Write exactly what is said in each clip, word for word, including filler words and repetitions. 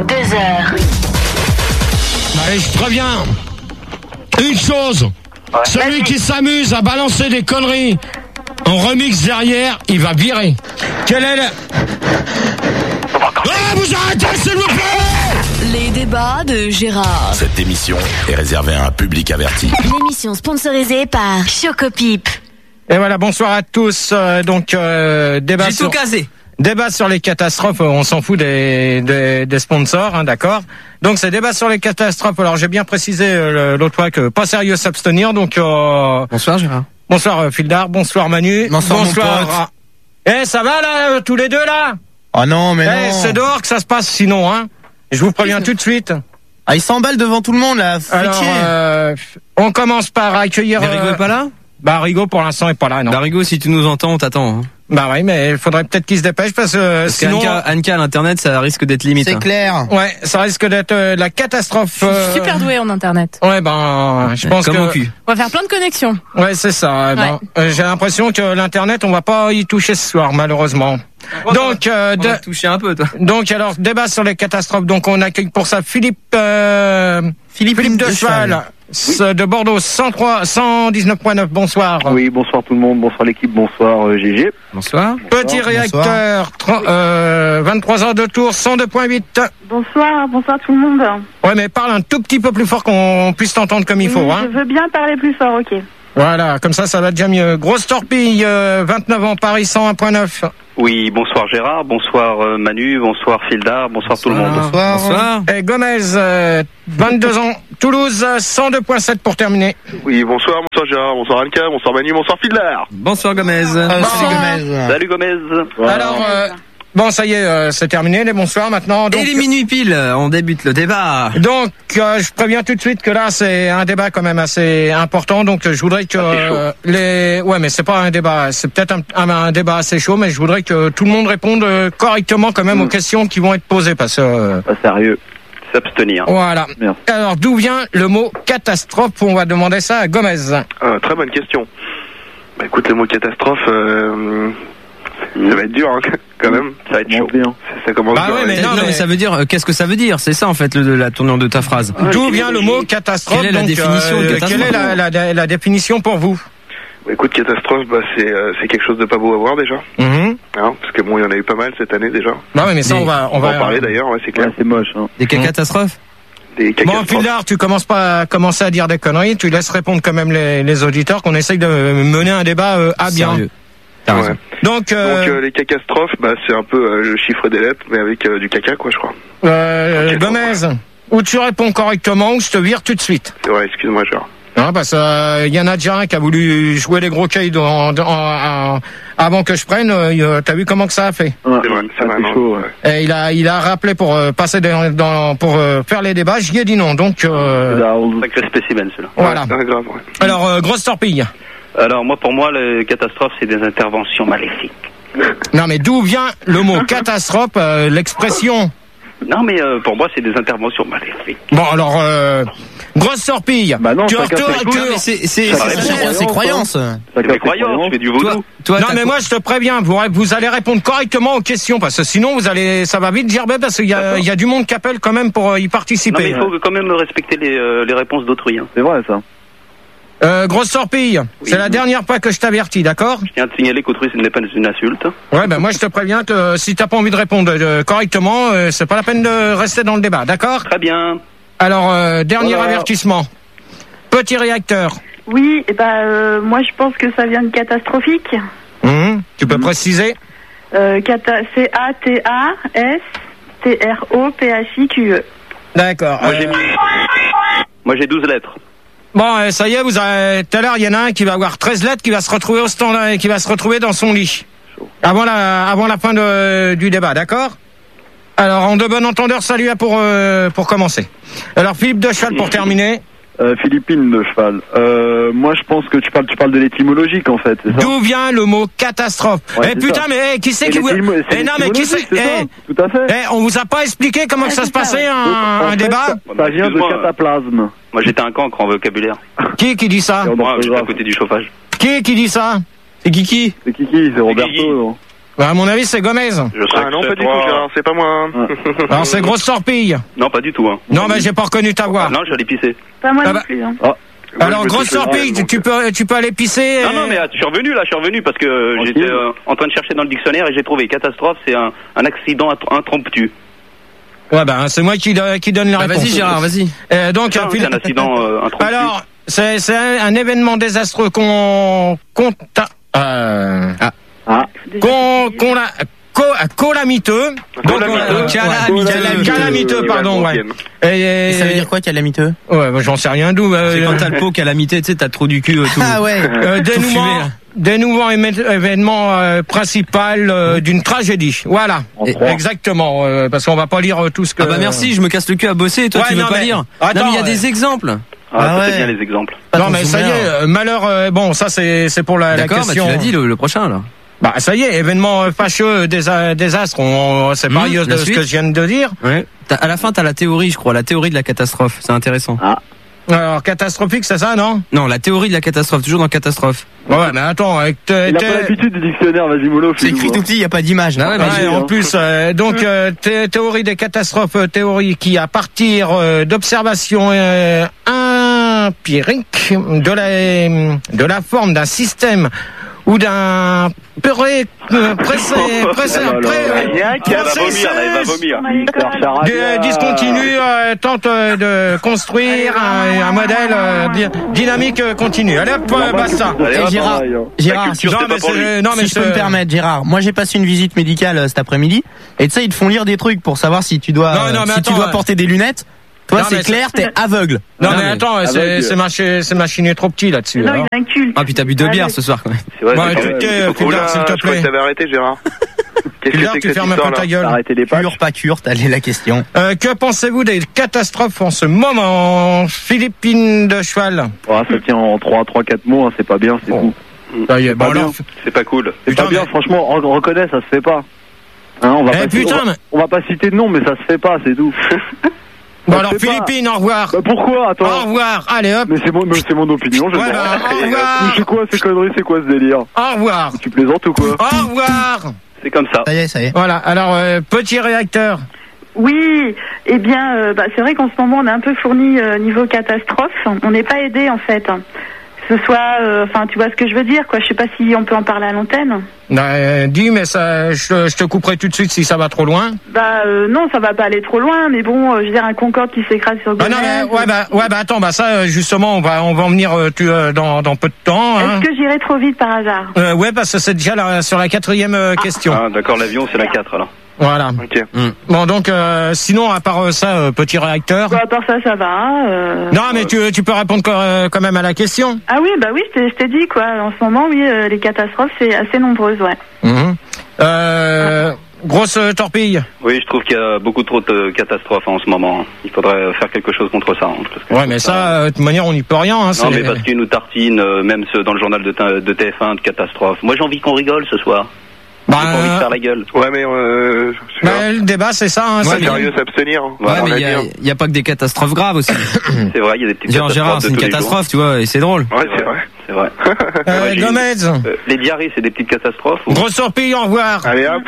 deux heures. Allez, je préviens. Une chose. Ouais. Celui Vas-y. qui s'amuse à balancer des conneries en remix derrière, il va virer. Quel est le... Ah, vous arrêtez, s'il vous plaît! Les débats de Gérard. Cette émission est réservée à un public averti. Une émission sponsorisée par Chocopip. Et voilà, bonsoir à tous. Euh, donc, euh, débat J'ai sur... tout casé. Débat sur les catastrophes, on s'en fout des, des, des sponsors, hein, d'accord. Donc c'est débat sur les catastrophes. Alors j'ai bien précisé euh, l'autre fois que pas sérieux s'abstenir. Donc euh, Bonsoir Gérard. bonsoir euh, Fildar, bonsoir Manu, Bonsoir, mon pote. Ah. Eh ça va là, euh, tous les deux là? Oh non, mais Eh non. c'est dehors que ça se passe sinon, hein. Je vous préviens tout de suite. Ah, il s'emballe devant tout le monde là. Alors Friquier. euh, on commence par accueillir. Mais Rigaud euh, est pas là? Bah Rigaud pour l'instant est pas là, non. Bah Rigaud, si tu nous entends, on t'attend. Hein. Bah oui, mais il faudrait peut-être qu'il se dépêche parce que Parce sinon. qu'Anka, Anka à l'internet, ça risque d'être limite. C'est hein. clair. Ouais, ça risque d'être euh, la catastrophe. euh, Super doué en internet. Ouais, ben, je pense Comme que. au cul. On va faire plein de connexions. Ouais, c'est ça. Ben, euh, j'ai l'impression que l'internet, on va pas y toucher ce soir, malheureusement. Donc, euh, On va de- te toucher un peu, toi. donc alors débat sur les catastrophes. Donc, on accueille pour ça Philippe, euh, Philippe, Philippe de Cheval, ce- de Bordeaux, cent trois, cent dix-neuf point neuf. Bonsoir. Oui, bonsoir tout le monde, bonsoir l'équipe, bonsoir euh, G G. Bonsoir. Petit Bonsoir. réacteur, trente, euh, vingt-trois heures de tour, cent deux point huit. Bonsoir, bonsoir tout le monde. Ouais, mais parle un tout petit peu plus fort qu'on puisse t'entendre comme il faut, Oui, hein. Je veux bien parler plus fort, ok. Voilà, comme ça, ça va déjà mieux. Grosse torpille, euh, vingt-neuf ans, Paris, cent un point neuf. Oui, bonsoir Gérard, bonsoir euh, Manu, bonsoir Fildar, bonsoir, tout le monde. Bonsoir. Bonsoir. Et Gomez, euh, vingt-deux ans, Toulouse, cent deux point sept pour terminer. Oui, bonsoir, bonsoir Gérard, bonsoir Anka, bonsoir Manu, bonsoir Fidlar. Bonsoir Gomez. Ah, salut Bonsoir. Gomez. Salut Gomez. Alors, euh, bon, ça y est, euh, c'est terminé, les bonsoirs maintenant. Donc, Et les minuit pile, on débute le débat. donc euh, je préviens tout de suite que là, c'est un débat quand même assez important. Donc, je voudrais que euh, les... Ouais, mais c'est pas un débat, c'est peut-être un, un, un débat assez chaud, mais je voudrais que tout le monde réponde euh, correctement quand même Mm. aux questions qui vont être posées. Parce que... euh, Pas sérieux. S'abstenir. voilà. Merci. Alors, d'où vient le mot catastrophe? On va demander ça à Gomez. Euh, très bonne question. Bah écoute, le mot catastrophe, euh, ça va être dur hein, quand même. Ça va être chaud. Bien. Ça, ça commence Bah dur, ouais, mais ouais. non, non, mais ça veut dire, euh, qu'est-ce que ça veut dire? C'est ça, en fait, le, de la tournure de ta phrase. D'où vient le mot catastrophe? Quelle est la donc, définition de euh, catastrophe? Quelle est la, la, la définition pour vous? Bah, écoute, catastrophe, bah, c'est euh, c'est quelque chose de pas beau à voir déjà. Mhm. Hein, parce que bon, il y en a eu pas mal cette année déjà. Bah ouais, mais ça, Mais on va, on On va va en parler d'ailleurs, ouais, c'est Ouais, clair. c'est moche. Hein. Des catastrophes? Des Bon, catastrophes. Fildar, tu commences pas à commencer à dire des conneries, tu laisses répondre quand même les, les auditeurs, qu'on essaye de mener un débat euh, à bien. Sérieux. T'as Ouais. raison. Donc, euh, Donc euh, les catastrophes, bah, c'est un peu euh, le chiffre des lettres, mais avec euh, du caca, quoi, je crois. euh, ok, Gomez, ou tu réponds correctement, ou je te vire tout de suite. C'est vrai, excuse-moi, Gérard. Hein, parce qu'il y en a déjà un qui a voulu jouer les gros cailles dans, dans- en- en- avant que je prenne. Euh, T'as vu comment que ça a fait? Ouais, C'est vrai, c'est vrai, non, chaud. Ouais. ouais. Et il a, il a rappelé pour euh, passer dans, dans- pour euh, faire les débats. J'y ai dit non. Donc euh, Sacré spécimen celui-là. voilà. Ouais, grave, ouais. Alors euh, grosse torpille. Alors moi, pour moi, les catastrophes, c'est des interventions maléfiques. Non mais d'où vient le mot catastrophe, euh, l'expression? Non, mais euh, pour moi, c'est des interventions maléfiques. Bon alors euh, grosse torpille. Bah non, tu chacun retournes- ses tu- Non, mais c'est, c'est, Ça c'est- répond. Chacun ses croyances. C'est mes croyances, je fais du toi, vaudou. toi, Non t'as- mais moi je te préviens, vous, vous allez répondre correctement aux questions parce que sinon vous allez, ça va vite gerber parce qu'il y a, il y a du monde qui appelle quand même pour euh, y Non, mais participer. il faut quand même respecter les, euh, les réponses d'autrui. Hein. C'est vrai ça. Euh, grosse torpille. C'est la dernière fois que je t'avertis, d'accord? Je tiens à te signaler qu'autrui, ce n'est pas une insulte. Ouais, ben moi je te préviens que euh, si t'as pas envie de répondre euh, correctement, euh, c'est pas la peine de rester dans le débat, d'accord? Très bien. Alors euh, dernier Voilà. avertissement. Petit réacteur. Oui, et bah, euh, moi je pense que ça vient de catastrophique. Hum, tu peux préciser? Euh, cata- C A T A S T R O P H I Q E. D'accord. Moi, euh, j'ai Moi, j'ai douze lettres. Bon, euh, ça y est, vous avez tout à l'heure, il y en a un qui va avoir treize lettres, qui va se retrouver au stand, euh, qui va se retrouver dans son lit. Avant la, avant la fin de, du débat, d'accord? Alors, en de bon entendeur, salut à pour euh, pour commencer. Alors, Philippe de Cheval pour terminer. Euh, Philippine de cheval. Euh, moi je pense que tu parles, tu parles de l'étymologique en fait, c'est ça? D'où vient le mot catastrophe? Ouais, Eh c'est putain, ça. mais eh, qui c'est Et qui vous... l'étymo- c'est Eh non, mais qui c'est... l'étymologique, c'est ça Eh, Tout à fait. eh, on vous a pas expliqué comment que ça se passait un, Donc, en un fait, débat? Ça, ça vient de Excuse-moi. cataplasme. Moi, j'étais un cancre en vocabulaire. Qui qui dit ça? Et en Moi, j'étais à orthographe. côté du chauffage. Qui qui dit ça? c'est Kiki. C'est Kiki, c'est Roberto. Kiki. non Bah, à mon avis, c'est Gomez. Je sais ah non, pas du tout, Gérard, c'est pas moi. Hein. Alors, c'est Grosse Torpille. Non, pas du tout. Hein. Non, mais j'ai pas reconnu ta voix. Ah, non, j'allais pisser. Pas moi ah non bah... plus. Hein. Ah. Moi, alors, Grosse Torpille, tu, tu, peux, tu peux aller pisser. Non, non, mais je suis revenu là, je suis revenu parce que okay. j'étais euh, en train de chercher dans le dictionnaire et j'ai trouvé catastrophe, c'est un, un accident impromptu. Ouais, bah, c'est moi qui, qui donne la bah, réponse. Vas-y, Gérard, vas-y. Euh, donc, c'est un, un accident euh, impromptu. Alors, c'est, c'est un, un événement désastreux qu'on, qu'on, euh, ah. Ah. qu'on, qu'on a, calamiteux. Donc, calamiteux. Calamiteux, calamiteux, pardon, ouais. Et, et ça veut dire quoi, calamiteux? Ouais, bah, j'en sais rien d'où. Euh, c'est quand t'as le pot calamité, tu sais, t'as trop du cul, tout. Ah ouais. Euh, dénouement, dénouement événement euh, principal euh, d'une tragédie. Voilà. Et, exactement. Euh, parce qu'on va pas lire tout ce que. Ah bah merci, je me casse le cul à bosser. Et toi, ouais, tu veux non, pas mais... lire? Attends, non, mais il y a ouais. des exemples. Ah, ah ouais. C'est bien les exemples. Non, mais ça y est, malheur. Euh, bon, ça c'est c'est pour la, la question. Bah, tu l'as dit le, le prochain là. Bah ça y est, événement fâcheux, désastre, on, c'est pareil mmh, de ce que je viens de dire. Ouais. À la fin, t'as la théorie, je crois, la théorie de la catastrophe. C'est intéressant. Ah. Alors catastrophique, c'est ça, non? Non, la théorie de la catastrophe, toujours dans catastrophe. Ouais, ouais mais attends, avec il a pas l'habitude du dictionnaire, vas-y mollo. C'est écrit tout petit, il y a pas d'image. Ah ouais, bah, ouais, en plus, euh, donc euh, thé- théorie des catastrophes, euh, théorie qui à partir euh, d'observations euh, empiriques de la de la forme d'un système ou d'un purée pressé, pressé, discontinu euh, tente de construire un, un modèle euh, dynamique continu. Allez hop, euh, basta. Et Gérard, Gérard, si, non, mais c'est, non, mais si je peux me permettre, Gérard, moi j'ai passé une visite médicale euh, cet après-midi, et tu sais, ils te font lire des trucs pour savoir si tu dois, non, non, si attends, tu dois ouais. porter des lunettes. Toi, non, c'est clair, t'es aveugle. Non, non mais, mais attends, c'est, c'est, machi- c'est machiné trop petit là-dessus. Non, il inculte. Ah, puis t'as bu deux bières ce soir quand même. C'est vrai, ouais, tu t'es, Fulgard, s'il te plaît. Je t'avais arrêté, Gérard. Fulgard, tu fermes un peu ta gueule. Arrêtez les Cure, pas cure, t'as la question. Euh, que pensez-vous des catastrophes en ce moment, Philippines de cheval? Oh, ça tient en trois, quatre mots, hein, c'est pas bien, c'est bon. tout. Ça y est, bon, alors, c'est pas cool. C'est pas bien, franchement, on reconnaît, ça se fait pas. Hein, on va eh, pas putain, on, va, on va pas citer de nom, mais ça se fait pas, c'est tout. Bon alors Philippines, au revoir. Bah pourquoi? Attends. Au revoir. Allez hop. Mais c'est mon, mais c'est mon opinion. Je ouais, bah, au revoir. Mais c'est quoi ces conneries? C'est quoi ce délire? Au revoir. Tu plaisantes ou quoi? Au revoir. C'est comme ça. Ça y est, ça y est. Voilà. Alors euh, petit réacteur. Oui, eh bien, euh, bah, c'est vrai qu'en ce moment on est un peu fourni euh, niveau catastrophe. On n'est pas aidé en fait. Que ce soit, enfin, euh, tu vois ce que je veux dire, quoi. Je sais pas si on peut en parler à l'antenne. Euh, dis, mais ça, je, je te couperai tout de suite si ça va trop loin. Bah euh, non, ça va pas aller trop loin, mais bon, euh, je veux dire un Concorde qui s'écrase sur Gonesse. Ah non, mais, ouais, bah, ouais, bah attends, bah ça, justement, on va, on va en venir euh, tu, euh, dans, dans peu de temps. Hein. Est-ce que j'irai trop vite par hasard? euh, Ouais, parce que c'est déjà la, sur la quatrième euh, ah. question. Ah, d'accord, l'avion c'est la quatre alors. Voilà. Ok. Mm. Bon donc euh, sinon à part ça, euh, petit réacteur. Bah, à part ça, ça va. Euh... Non mais tu, tu peux répondre quand même à la question. Ah oui, bah oui, je t'ai, je t'ai dit quoi. En ce moment, oui, euh, les catastrophes c'est assez nombreuses, ouais. Mm-hmm. Euh, grosse torpille. Oui, je trouve qu'il y a beaucoup trop de catastrophes en ce moment. Il faudrait faire quelque chose contre ça. Hein, parce que ouais, mais ça, ça, de toute manière, on n'y peut rien. Hein, non, c'est... mais parce qu'ils nous tartinent, euh, même ceux dans le journal de, de T F un, de catastrophes. Moi, j'ai envie qu'on rigole ce soir. Bah, j'ai pas envie de faire la gueule. Ouais, mais euh, bah, le débat, c'est ça. Hein, ouais, c'est sérieux, s'abstenir. Ouais, ouais mais il n'y a, a pas que des catastrophes graves aussi. C'est vrai, il y a des petites Genre, catastrophes. Gérard, c'est une catastrophe, tu vois, et c'est drôle. Ouais, c'est vrai. C'est vrai. euh, Gomez. Euh, les diarrhées, c'est des petites catastrophes. Ou... Grosse torpille, au revoir. Allez, hop.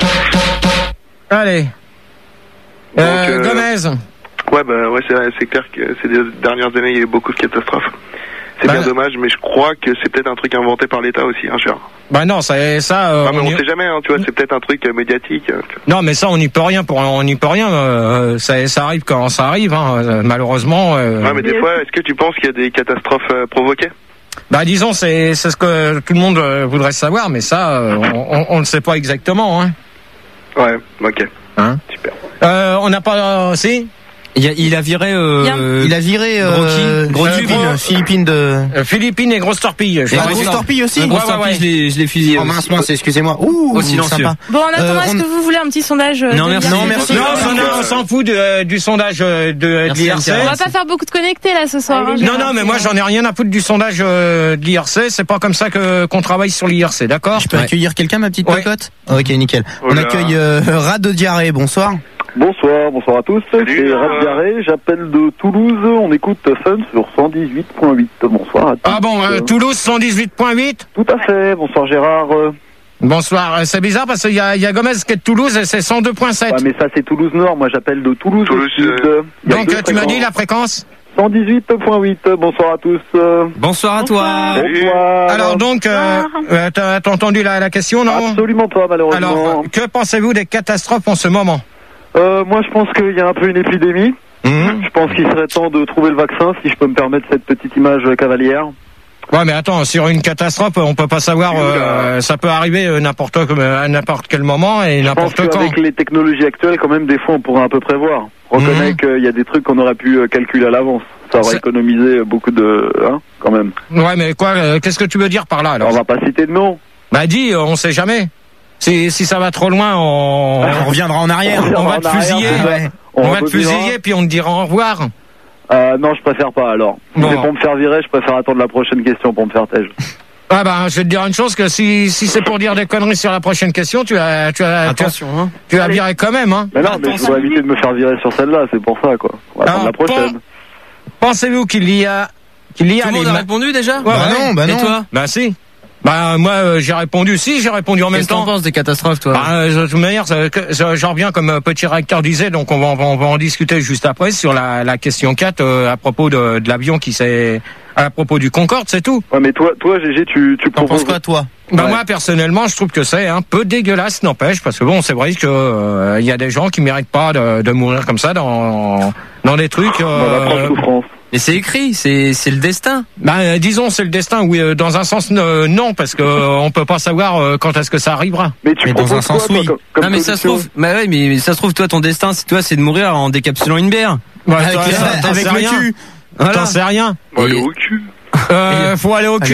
Allez. Donc, euh, euh, Gomez. Ouais, bah, ouais, c'est, c'est clair que ces dernières années, il y a eu beaucoup de catastrophes. C'est bah, bien dommage, mais je crois que c'est peut-être un truc inventé par l'État aussi, hein, Gérard. Bah non, ça, ça. Euh, ah, mais on, on y... sait jamais, hein, tu vois, c'est peut-être un truc euh, médiatique. Euh, non, mais ça, on n'y peut rien. Pour, on n'y peut rien. Euh, ça, ça arrive quand ça arrive, hein, malheureusement. Euh... Ouais, mais des fois, est-ce que tu penses qu'il y a des catastrophes euh, provoquées? Bah, disons, c'est, c'est ce que tout le monde euh, voudrait savoir, mais ça, euh, on ne sait pas exactement, hein. Ouais, ok. Hein? Super. Euh, on n'a pas, euh, si. Il a, il a viré. Euh, il a viré. Euh, gros Philippines, euh, Philippines de. Euh, Philippines et grosse torpille. Et grosse torpille aussi. Grosse ouais, torpille, ouais. je l'ai, je l'ai fusillé. Oh mince, mince, excusez-moi. Ouh, au silencieux. Sympa. Bon, en attendant, euh, est-ce on... que vous voulez un petit sondage Non, de merci. Non, merci. Non, non, non, on s'en fout de, euh, du sondage de, de l'I R C. On va pas faire beaucoup de connectés là ce soir. Hein, non, non, mais moi j'en ai rien à foutre du sondage euh, de l'I R C. C'est pas comme ça que qu'on travaille sur l'I R C, d'accord? Je peux ouais. accueillir quelqu'un, ma petite ouais. cocotte? Ok, nickel. Oh on accueille euh, Rat de diarrhée. Bonsoir. Bonsoir, bonsoir à tous. Salut, c'est Rat Diarrhée, j'appelle de Toulouse. On écoute Fun sur cent dix-huit point huit. Bonsoir à tous. Ah bon, euh, Toulouse cent dix-huit point huit. Tout à fait. Bonsoir Gérard. Bonsoir. C'est bizarre parce qu'il y a, il y a Gomez qui est de Toulouse et c'est cent deux virgule sept. Ouais, mais ça c'est Toulouse Nord, moi j'appelle de Toulouse. Toulouse, au sud. euh, Il y a Donc deux tu m'as dit fréquences. la fréquence cent dix-huit virgule huit. Bonsoir à tous. Bonsoir à toi. Bonsoir. Alors donc, euh, euh, t'as, t'as entendu la, la question, non? Absolument pas, malheureusement. Alors, que pensez-vous des catastrophes en ce moment? Euh, moi, je pense qu'il y a un peu une épidémie. Mmh. Je pense qu'il serait temps de trouver le vaccin, si je peux me permettre cette petite image cavalière. Ouais, mais attends, sur une catastrophe, on peut pas savoir. Euh, ça peut arriver euh, n'importe à n'importe quel moment et Je pense n'importe quand. qu'avec les technologies actuelles, quand même, des fois, on pourrait un peu prévoir. On reconnaît Mhm. qu'il y a des trucs qu'on aurait pu euh, calculer à l'avance. Ça aurait C'est- économisé beaucoup de... Hein, quand même. Ouais, mais quoi euh, Qu'est-ce que tu veux dire par là alors? On va pas citer de nom. Bah dis, euh, on sait jamais. Si si ça va trop loin, on, On reviendra en arrière. on va te en arrière, fusiller. Ouais. On, va te rebobinera. fusiller puis on te dira au revoir. Euh, non, je préfère pas, alors. Si Bon. c'est pour me faire virer, je préfère attendre la prochaine question pour me faire tège. Ah bah, je vais te dire une chose, que si si c'est pour dire des conneries sur la prochaine question, tu as tu as tu as, Attention, hein. tu as viré quand même, hein. Mais non, mais je voudrais éviter de me faire virer sur celle-là, c'est pour ça, quoi. On va attendre Alors, la prochaine. Pensez-vous qu'il y a qu'il y a Tout le les monde a ma- répondu déjà? Ouais, Bah ouais. non, bah Et non. toi? Bah si. Bah moi euh, j'ai répondu si, j'ai répondu en même Qu'est-ce que t'en temps. penses des catastrophes, toi? Bah, euh, de toute manière, ça- que- ça- j'en reviens comme euh, petit réacteur disait, donc on va, on va, on va en discuter juste après sur la, la question quatre euh, à propos de, de l'avion qui s'est, à propos du Concorde, c'est tout. Ouais, mais toi, toi, Gégé, tu, tu T'en proposes penses quoi, toi? Bah Ouais. moi personnellement, je trouve que c'est un peu dégueulasse, n'empêche, parce que bon, c'est vrai que euh, il y a des gens qui méritent pas de, de mourir comme ça dans dans des trucs. dans la franche Euh, souffrance. Mais c'est écrit, c'est c'est le destin. bah euh, disons c'est le destin. Oui, euh, dans un sens euh, non, parce que euh, on peut pas savoir euh, quand est-ce que ça arrivera. Mais tu Mais dans proposes un sens, quoi, toi, oui. comme, comme non mais ça se solution trouve, bah ouais, mais, mais ça se trouve toi ton destin, c'est toi, c'est de mourir en décapsulant une bière. Bah, Avec, toi, les- ça, t'en avec sais le rien. cul. Voilà. T'en sais rien. Bon, Et- le au cul. Euh, faut aller au cul.